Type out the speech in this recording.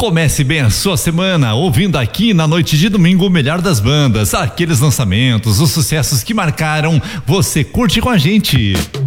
Comece bem a sua semana ouvindo aqui na noite de domingo o melhor das bandas, aqueles lançamentos, os sucessos que marcaram. Você curte com a gente.